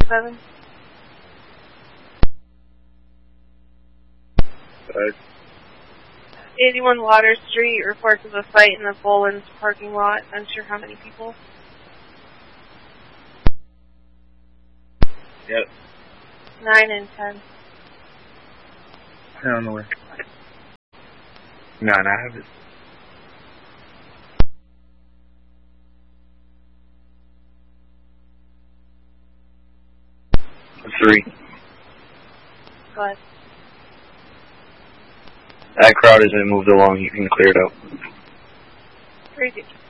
7. 81 Water Street reports of a fight in the Boland's parking lot. Unsure how many people. Yep. 9 and 10. I don't know where. 9, I have it. 3. Go ahead. That crowd isn't moved along. You can clear it out. 3.